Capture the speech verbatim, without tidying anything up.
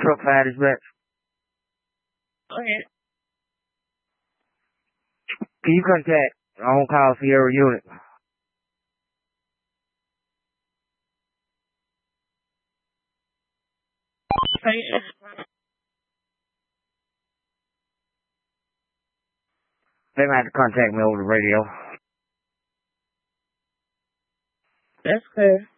truck fire dispatch. Okay. Can you contact on-call Sierra unit? They might have to contact me over the radio. That's clear.